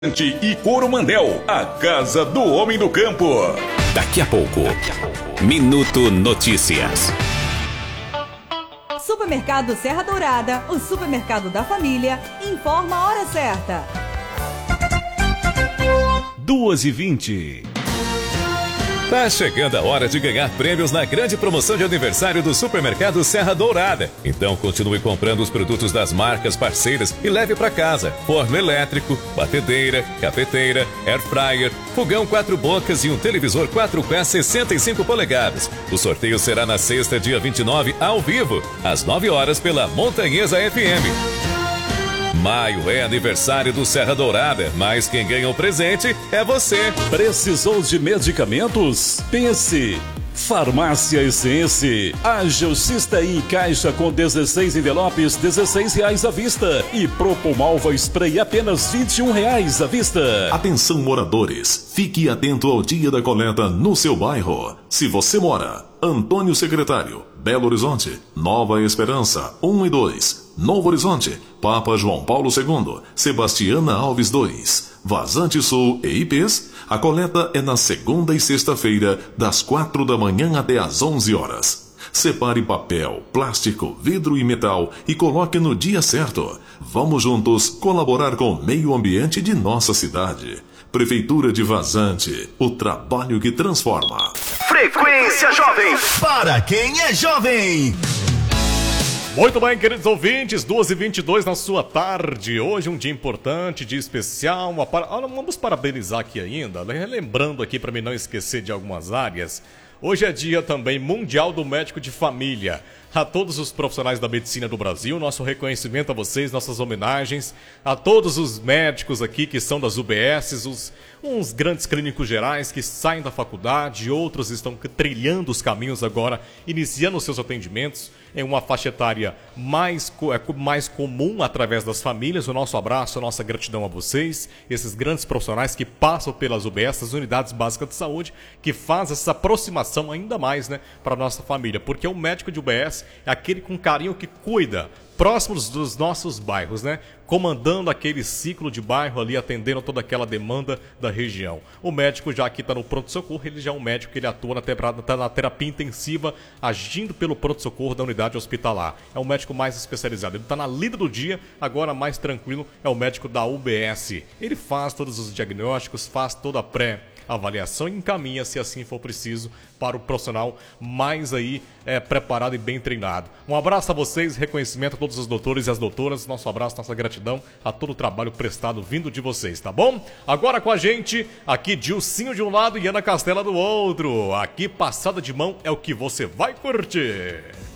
E Coromandel, a casa do homem do campo. Daqui a pouco, Minuto Notícias. Supermercado Serra Dourada, o supermercado da família, informa a hora certa. 2h20. Tá chegando a hora de ganhar prêmios na grande promoção de aniversário do Supermercado Serra Dourada. Então continue comprando os produtos das marcas parceiras e leve para casa forno elétrico, batedeira, cafeteira, air fryer, fogão 4 bocas e um televisor 4K 65 polegadas. O sorteio será na sexta, dia 29, ao vivo, às 9 horas pela Montanhesa FM. Maio é aniversário do Serra Dourada, mas quem ganha o presente é você. Precisou de medicamentos? Pense! Farmácia Essence. Ágil Cistein caixa com 16 envelopes, R$16 à vista. E Propomalva Spray apenas R$21 à vista. Atenção moradores, fique atento ao dia da coleta no seu bairro. Se você mora Antônio Secretário, Belo Horizonte, Nova Esperança, 1 e 2, Novo Horizonte, Papa João Paulo II, Sebastiana Alves 2, Vazante Sul e IPs, a coleta é na segunda e sexta-feira, das 4 da manhã até às 11 horas. Separe papel, plástico, vidro e metal e coloque no dia certo. Vamos juntos colaborar com o meio ambiente de nossa cidade. Prefeitura de Vazante, o trabalho que transforma. Frequência Jovem, para quem é jovem. Muito bem, queridos ouvintes, 2h22 na sua tarde. Hoje um dia importante, dia especial. Vamos parabenizar aqui ainda, lembrando aqui para mim não esquecer de algumas áreas. Hoje é dia também mundial do médico de família. A todos os profissionais da medicina do Brasil, nosso reconhecimento a vocês, nossas homenagens. A todos os médicos aqui que são das UBSs, uns grandes clínicos gerais que saem da faculdade, outros estão trilhando os caminhos agora, iniciando os seus atendimentos em uma faixa etária mais comum através das famílias. O nosso abraço, a nossa gratidão a vocês, esses grandes profissionais que passam pelas UBS, as Unidades Básicas de Saúde, que faz essa aproximação ainda mais, né, para a nossa família, porque o médico de UBS é aquele com carinho que cuida, próximos dos nossos bairros, né? Comandando aquele ciclo de bairro ali, atendendo toda aquela demanda da região. O médico já aqui está no pronto-socorro, ele já é um médico que ele atua na terapia intensiva, agindo pelo pronto-socorro da unidade hospitalar. É um médico mais especializado, ele está na lida do dia, agora mais tranquilo, é o médico da UBS. Ele faz todos os diagnósticos, faz toda a avaliação e encaminha, se assim for preciso, para o profissional mais aí preparado e bem treinado. Um abraço a vocês, reconhecimento a todos os doutores e as doutoras, nosso abraço, nossa gratidão a todo o trabalho prestado vindo de vocês, tá bom? Agora com a gente, aqui Dilcinho de um lado e Ana Castela do outro. Aqui passada de mão é o que você vai curtir.